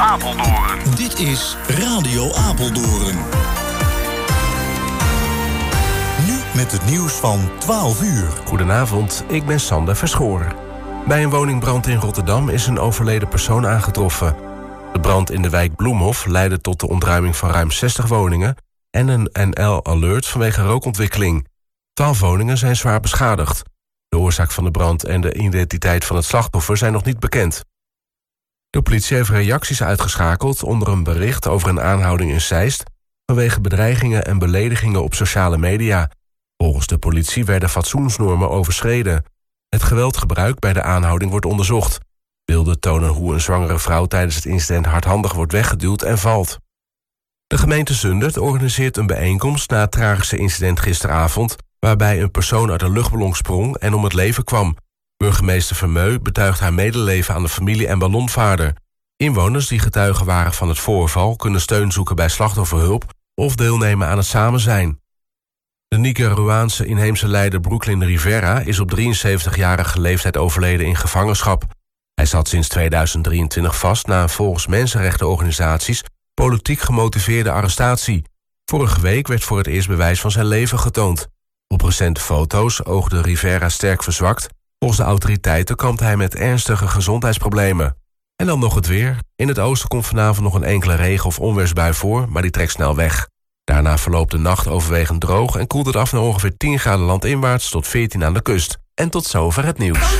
Apeldoorn. Dit is Radio Apeldoorn. Nu met het nieuws van 12 uur. Goedenavond, ik ben Sander Verschoor. Bij een woningbrand in Rotterdam is een overleden persoon aangetroffen. De brand in de wijk Bloemhof leidde tot de ontruiming van ruim 60 woningen... en een NL-alert vanwege rookontwikkeling. 12 woningen zijn zwaar beschadigd. De oorzaak van de brand en de identiteit van het slachtoffer zijn nog niet bekend. De politie heeft reacties uitgeschakeld onder een bericht over een aanhouding in Zeist... vanwege bedreigingen en beledigingen op sociale media. Volgens de politie werden fatsoensnormen overschreden. Het geweldgebruik bij de aanhouding wordt onderzocht. Beelden tonen hoe een zwangere vrouw tijdens het incident hardhandig wordt weggeduwd en valt. De gemeente Zundert organiseert een bijeenkomst na het tragische incident gisteravond... waarbij een persoon uit een luchtballon sprong en om het leven kwam. Burgemeester Vermeu betuigt haar medeleven aan de familie en ballonvaarder. Inwoners die getuigen waren van het voorval... kunnen steun zoeken bij slachtofferhulp of deelnemen aan het samen zijn. De Nicaraguaanse inheemse leider Brooklyn Rivera... is op 73-jarige leeftijd overleden in gevangenschap. Hij zat sinds 2023 vast na een volgens mensenrechtenorganisaties... politiek gemotiveerde arrestatie. Vorige week werd voor het eerst bewijs van zijn leven getoond. Op recente foto's oogde Rivera sterk verzwakt. Volgens de autoriteiten kampt hij met ernstige gezondheidsproblemen. En dan nog het weer. In het oosten komt vanavond nog een enkele regen- of onweersbui voor... maar die trekt snel weg. Daarna verloopt de nacht overwegend droog... en koelt het af naar ongeveer 10 graden landinwaarts tot 14 aan de kust. En tot zover het nieuws.